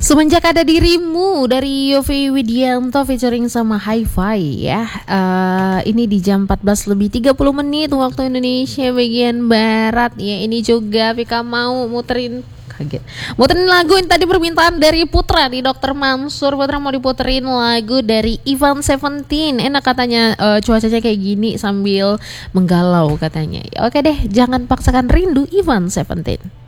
Semenjak ada dirimu dari Yovie Widianto featuring sama Hi-Fi ya. Ini di jam 14 lebih 30 menit waktu Indonesia bagian barat ya. Ini juga Vika mau muterin lagu yang tadi permintaan dari Putra di Dokter Mansur. Putra mau diputerin lagu dari Ivan Seventeen. Enak katanya cuacanya kayak gini sambil menggalau katanya. Oke deh, jangan paksakan rindu Ivan Seventeen.